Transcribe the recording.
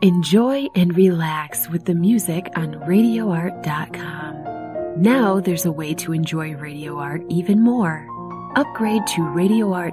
Enjoy and relax with the music on RadioArt.com. Now there's a way to enjoy Radio Art even more. Upgrade to RadioArt